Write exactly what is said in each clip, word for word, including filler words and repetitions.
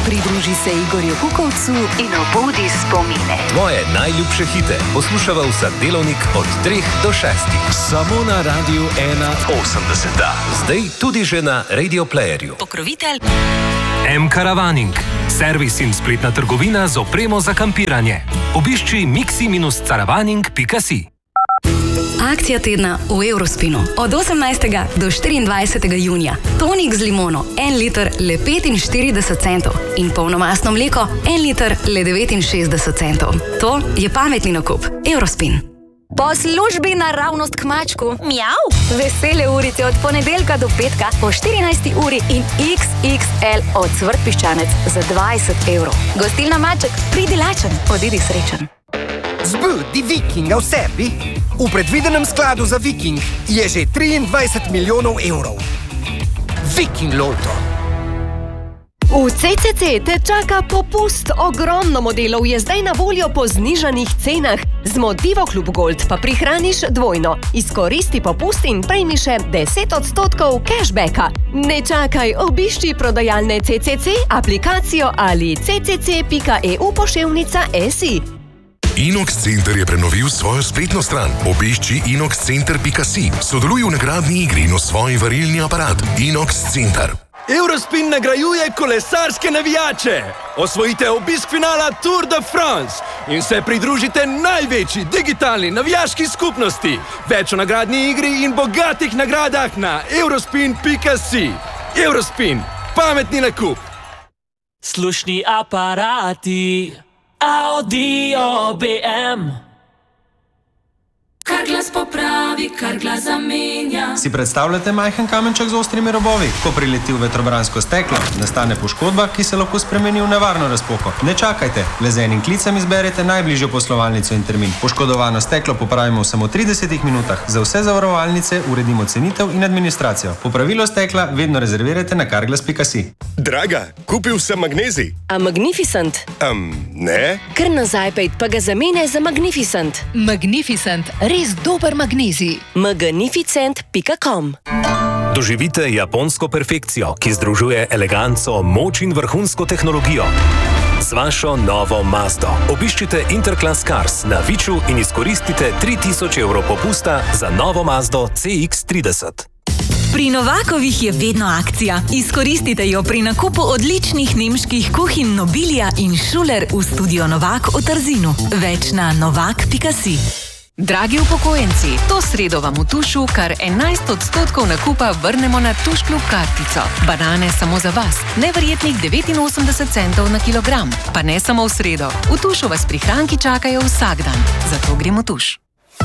Pridruži se Igorju Kukovcu in obudi spomine. Tvoje najljubše hite poslušava vsak delovnik od treh do šestih. Samo na Radiu ena osemdeset. Zdaj tudi že na Radio Playerju. Pokrovitelj M-Caravaning. Servis in spletna trgovina z opremo za kampiranje. Obišči mixi dash caravaning pika si. Akcija tedna v Eurospinu. Od osemnajstega do štiriindvajsetega junija. Tonik z limono, en liter le petinštirideset centov. In polnomastno mleko, en liter le devetinšestdeset centov. To je pametni nakup. Eurospin. Po službi naravnost k mačku. Mjav. Vesele urice od ponedeljka do petka po štirinajsti uri in iks iks el od Cvrt Piščanec za dvajset evrov. Gostilna Maček, pridi lačen, odidi srečen. Zbudi Vikinga v sebi. V predvidenem skladu za Viking je že triindvajset milijonov evrov. Viking Lotto. V ce ce ce te čaka popust. Ogromno modelov je zdaj na voljo po znižanih cenah. Z Motivo Klub Gold pa prihraniš dvojno. Izkoristi popust in prejmi še deset odstotkov cashbacka. Ne čakaj, obišči prodajalne ce ce ce, aplikacijo ali ce ce ce pika e u poševnica esi. Inox Center je prenovil svojo spletno stran. Obišči inox center pika si. Sodeluj v nagradni igri in osvoji varilni aparat. Inox Center. Eurospin nagrajuje kolesarske navijače. Osvojite obisk finala Tour de France in se pridružite največji digitalni navijaški skupnosti. Več o nagradni igri in bogatih nagradah na eurospin pika si. Eurospin, pametni nakup. Slušni aparati, audio B M. Kar glas popravi, kar glas zamenja. Si predstavljate majhen kamenček z ostrimi robovi? Ko prileti v vetrobransko steklo, nastane poškodba, ki se lahko spremeni v nevarno razpoko. Ne čakajte, le z enim klicem izberete najbližjo poslovalnico in termin. Poškodovano steklo popravimo v samo tridesetih minutah. Za vse zavarovalnice uredimo cenitev in administracijo. Popravilo stekla vedno rezervirajte na carglass pika si. Draga, kupil sem magnezij. A Magnificent? Um, ne. Kar nazaj pejt, pa ga zamenjaj za Magnificent. Magnificent, res dober magnezij. magnificent pika com. Doživite japonsko perfekcijo, ki združuje eleganco, moč in vrhunsko tehnologijo. Z vašo novo Mazdo. Obiščite Interclass Cars na Viču in izkoristite tri tisoč evrov popusta za novo Mazdo C X trideset. Pri Novakovih je vedno akcija. Izkoristite jo pri nakupu odličnih nemških kuhinj Nobilia in Schuler v studio Novak v Trzinu. Več na novak pika si. Dragi upokojenci, to sredo vam v Tušu kar enajst odstotkov nakupa vrnemo na Tuš Klub kartico. Banane samo za vas, neverjetnih devetinosemdeset centov na kilogram. Pa ne samo v sredo, v Tušu vas prihranki čakajo vsak dan. Zato gremo v Tuš.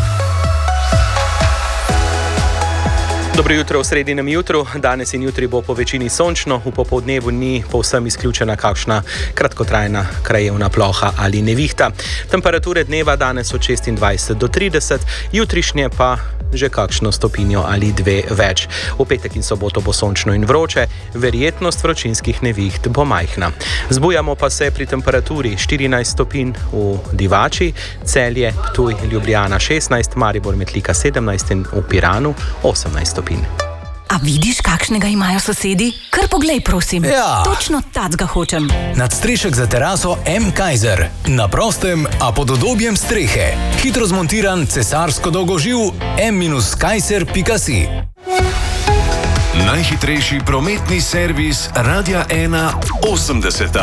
Dobro jutro v sredinem jutru. Danes in jutri bo po večini sončno, v popoldnevu ni povsem izključena kakšna kratkotrajna krajevna ploha ali nevihta. Temperature dneva danes od šestindvajset do trideset, jutrišnje pa že kakšno stopinjo ali dve več. V petek in soboto bo sončno in vroče, verjetnost vročinskih neviht bo majhna. Zbujamo pa se pri temperaturi štirinajst stopinj v Divači, Celje, Ptuj, Ljubljana šestnajst, Maribor, Metlika sedemnajst in v Piranu osemnajst stopinj. A vidiš, kakšnega imajo sosedi? Kar poglej, prosim. Ja. Točno tacga hočem. Nadstrešek za teraso M. Kaiser. Na prostem, a pod udobjem strehe. Hitro zmontiran cesarsko dolgoživ M Kaiser pika si. Najhitrejši prometni servis Radia ena osemdeset.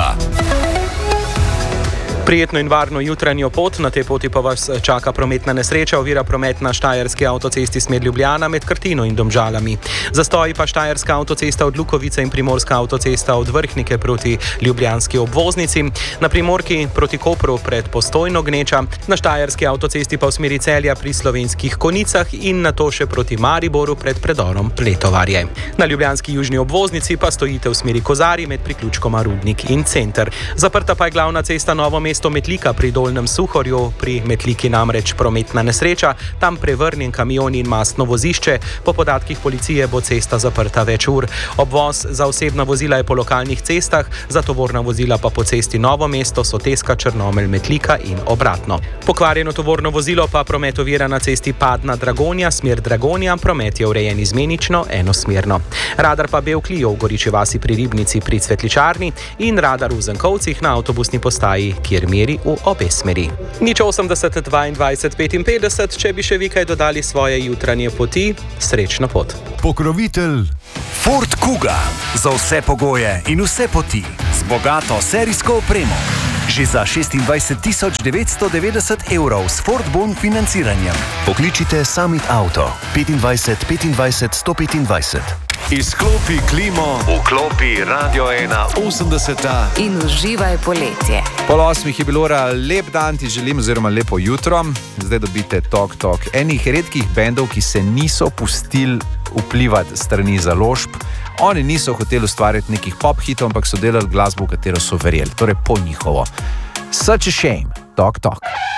Prijetno in varno jutranjo pot, na tej poti pa vas čaka prometna nesreča, ovira promet na Štajerski avtocesti smer Ljubljana med Krtino in Domžalami. Zastoji pa Štajerska avtocesta od Lukovice in Primorska avtocesta od Vrhnike proti ljubljanski obvoznici, na Primorki proti Kopru pred Postojno gneča, na Štajerski avtocesti pa v smeri Celja pri Slovenskih Konicah in nato še proti Mariboru pred predorom Pletovarje. Na ljubljanski južni obvoznici pa stojite v smeri Kozarij med priključkoma Rudnik in Center. Zaprta pa je glavna cesta Novo mesto mesto Metlika pri Dolnjem Suhorju, pri Metliki namreč prometna nesreča, tam prevrnjen kamion in mastno vozišče. Po podatkih policije bo cesta zaprta več ur. Obvoz za osebna vozila je po lokalnih cestah, za tovorna vozila pa po cesti Novo mesto, Soteska, Črnomelj, Metlika in obratno. Pokvarjeno tovorno vozilo pa promet ovira na cesti Padna Dragonja, smer Dragonja, promet je urejen izmenično, enosmerno. Radar pa Bevklio v Goriči vasi pri Ribnici pri Cvetličarni in radar v Zenkovcih na avtobusni postaji, kjer meri v obe smeri. Nič osemdeset dvaindvajset petinpetdeset, če bi še vi kaj dodali svoje jutranje poti, srečno pot. Pokrovitelj Ford Kuga. Za vse pogoje in vse poti. Z bogato serijsko opremo. Že za šestindvajset tisoč devetsto devetdeset evrov s Ford Bon financiranjem. Pokličite Summit Auto petindvajset petindvajset sto petindvajset. Izklopi klimo, vklopi Radio ena osemdeset in uživaj poletje. Pol osmih je bilo ura, lep dan ti želim, oziroma lepo jutro. Zdaj dobite Tok Tok, enih redkih bendov, ki se niso pustili vplivati strani založb. Oni niso hoteli ustvarjati nekih pop hitov, ampak so delali glasbo, v katero so verjeli, torej po njihovo. Such a shame. Tok Tok.